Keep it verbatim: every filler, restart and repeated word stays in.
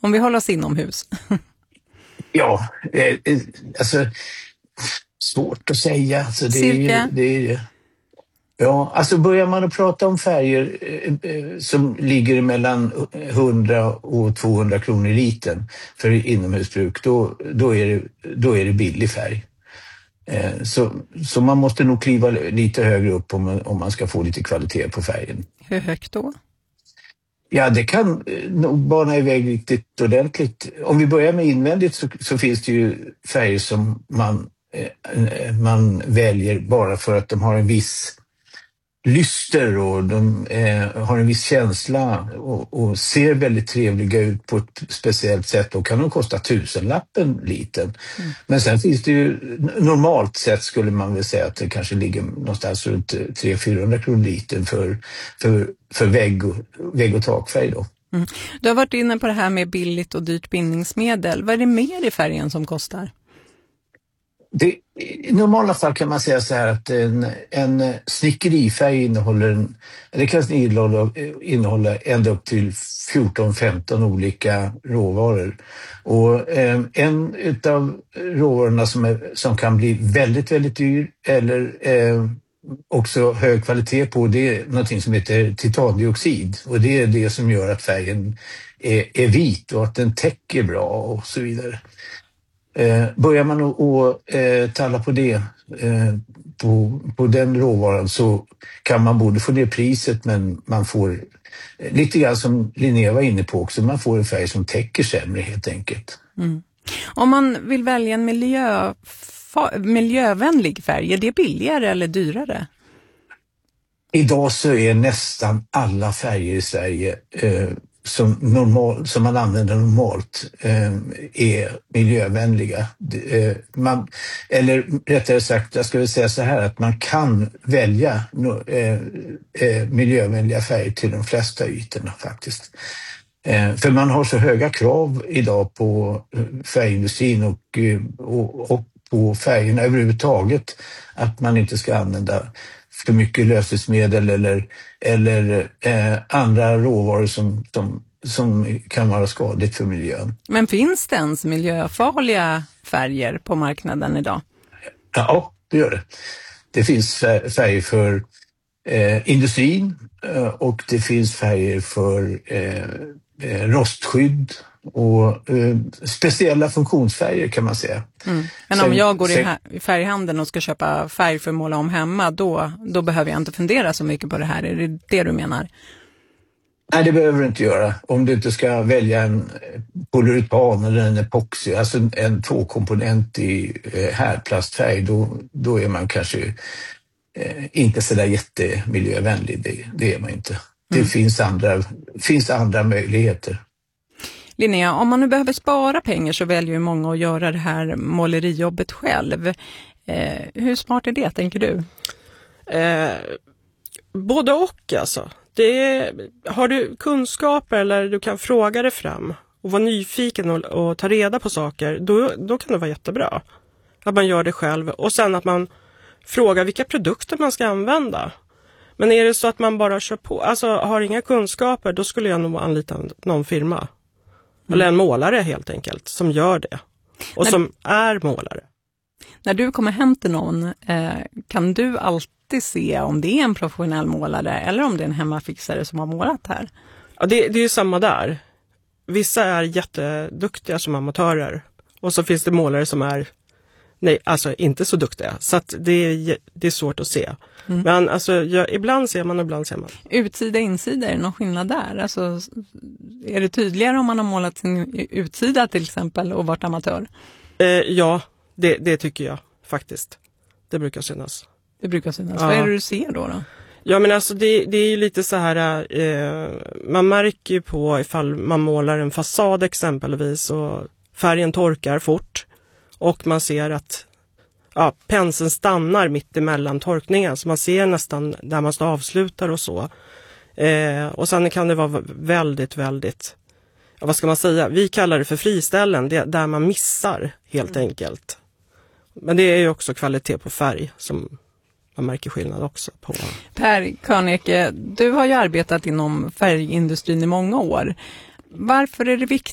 Om vi håller oss inomhus. Ja, eh, alltså svårt att säga. Alltså, det Cirka? Är, det är, ja, alltså börjar man att prata om färger eh, eh, som ligger mellan hundra och tvåhundra kronor i liten för inomhusbruk, då, då, är, det, då är det billig färg. Eh, så, så man måste nog kliva lite högre upp om man, om man ska få lite kvalitet på färgen. Hur högt då? Ja, det kan nog bana iväg riktigt ordentligt. Om vi börjar med invändigt så, så finns det ju färger som man, eh, man väljer bara för att de har en viss lyster och de eh, har en viss känsla och, och ser väldigt trevliga ut på ett speciellt sätt. Då kan de kosta tusenlappen liten. Mm. Men sen finns det ju, normalt sett skulle man väl säga att det kanske ligger någonstans runt tre hundra till fyrahundra kronor liten för, för, för vägg, och, vägg och takfärg då. Mm. Du har varit inne på det här med billigt och dyrt bindningsmedel. Vad är det mer i färgen som kostar? Det, i normala fall kan man säga så här att en, en snickerifärg innehåller, en, det kan innehålla, innehålla ända upp till fjorton femton olika råvaror. Och eh, en utav råvarorna som, är, som kan bli väldigt, väldigt dyr eller eh, också hög kvalitet på, det är någonting som heter titandioxid. Och det är det som gör att färgen är, är vit och att den täcker bra och så vidare. Eh, börjar man att eh, talla på det, eh, på, på den råvaran, så kan man både få ner priset, men man får eh, lite grann som Linnea var inne på också, man får en färg som täcker sämre helt enkelt. Mm. Om man vill välja en miljö, fa, miljövänlig färg, är det billigare eller dyrare? Idag så är nästan alla färger i Sverige eh, som, normal, som man använder normalt eh, är miljövänliga. Eh, man, eller rättare sagt, jag skulle säga så här, att man kan välja eh, eh, miljövänliga färger till de flesta ytorna faktiskt. Eh, för man har så höga krav idag på färgindustrin och, och, och på färgerna överhuvudtaget att man inte ska använda för mycket lösningsmedel eller, eller eh, andra råvaror som, som, som kan vara skadligt för miljön. Men finns det ens miljöfarliga färger på marknaden idag? Ja, det gör det. Det finns färger för eh, industrin eh, och det finns färger för eh, eh, rostskydd och eh, speciella funktionsfärger kan man säga. Mm. Men sen, om jag går sen, i färghandeln och ska köpa färg för att måla om hemma, då, då behöver jag inte fundera så mycket på det här. Är det det du menar? Nej, det behöver du inte göra. Om du inte ska välja en polyuretan eller en epoxy, alltså en, en tvåkomponent i eh, härplastfärg, då, då är man kanske eh, inte så där jättemiljövänlig. Det, det är man inte. Det mm. finns, andra, finns andra möjligheter. Linnea, om man nu behöver spara pengar så väljer ju många att göra det här målerijobbet själv. Eh, hur smart är det, tänker du? Eh, både och alltså. Det är, har du kunskaper eller du kan fråga dig fram och vara nyfiken och, och ta reda på saker, då, då kan det vara jättebra. Att man gör det själv och sen att man frågar vilka produkter man ska använda. Men är det så att man bara kör på, alltså har inga kunskaper, då skulle jag nog anlita någon firma. Mm. Eller en målare helt enkelt, som gör det. Och när, som är målare. När du kommer hem till någon, eh, kan du alltid se om det är en professionell målare eller om det är en hemmafixare som har målat här? Ja, det, det är ju samma där. Vissa är jätteduktiga som amatörer. Och så finns det målare som är nej, alltså inte så duktiga. Så att det, är, det är svårt att se. Mm. Men alltså, jag, ibland ser man och ibland ser man. Utsida, insida, är det någon skillnad där? Alltså, är det tydligare om man har målat sin utsida till exempel och varit amatör? Eh, ja, det, det tycker jag faktiskt. Det brukar synas. Det brukar synas. Ja. Vad är det du ser då då? Ja, men alltså det, det är ju lite så här, eh, man märker ju på ifall man målar en fasad exempelvis och färgen torkar fort och man ser att ja, penseln stannar mitt emellan torkningen, så man ser nästan där man ska avsluta och så. Eh, och sen kan det vara väldigt, väldigt, ja, vad ska man säga, vi kallar det för friställen, det där man missar helt mm. enkelt. Men det är ju också kvalitet på färg som man märker skillnad också på. Per Körneke, du har ju arbetat inom färgindustrin i många år. Varför är det viktigt